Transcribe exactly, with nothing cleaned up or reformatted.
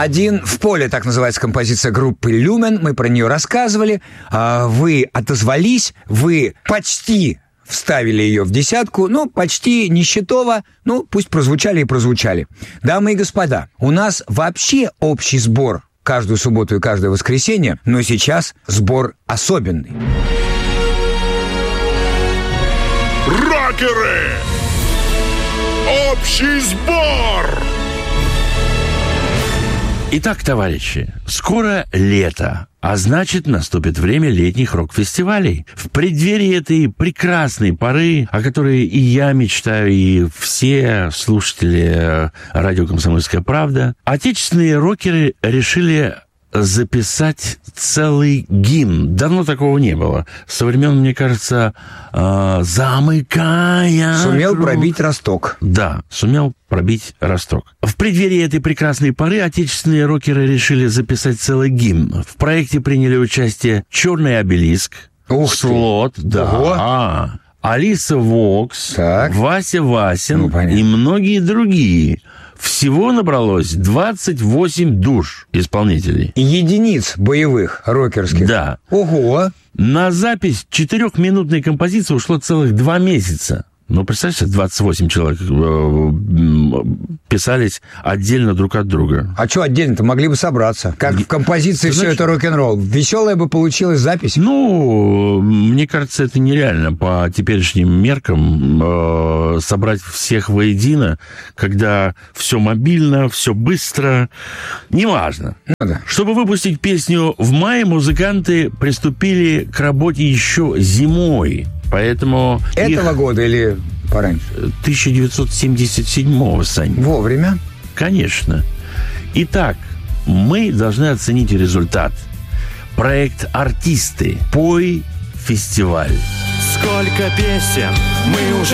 «Один в поле», так называется композиция группы «Люмен». Мы про нее рассказывали. Вы отозвались, вы почти вставили ее в десятку, ну, почти нищетово, ну, пусть прозвучали и прозвучали. Дамы и господа, у нас вообще общий сбор каждую субботу и каждое воскресенье, но сейчас сбор особенный. Рокеры! Общий сбор! Итак, товарищи, скоро лето, а значит, наступит время летних рок-фестивалей. В преддверии этой прекрасной поры, о которой и я мечтаю, и все слушатели радио «Комсомольская правда», отечественные рокеры решили записать целый гимн. Давно такого не было. Со времен, мне кажется, э, «Замыкая...» Сумел пробить росток. Да, сумел пробить росток. В преддверии этой прекрасной поры отечественные рокеры решили записать целый гимн. В проекте приняли участие «Черный обелиск», Ух «Слот», ты. да, Ого. Алиса Вокс, Так. Вася Васин Ну, и многие другие. Всего набралось двадцать восемь душ исполнителей. Единиц боевых рокерских. Да. Ого! На запись четырехминутной композиции ушло целых два месяца. Ну, представьте, двадцать восемь человек писались отдельно друг от друга. А что отдельно-то? Могли бы собраться. Как в композиции Ты все знаешь, это рок-н-ролл. Веселая бы получилась запись. Ну, мне кажется, это нереально по теперешним меркам э, собрать всех воедино, когда все мобильно, все быстро. Неважно. Ну, да. Чтобы выпустить песню в мае, музыканты приступили к работе еще зимой. Поэтому... Этого их... года или пораньше? тысяча девятьсот семьдесят седьмого, Сань. Вовремя. Конечно. Итак, мы должны оценить результат. Проект «Артисты. Пой фестиваль». Сколько песен мы уже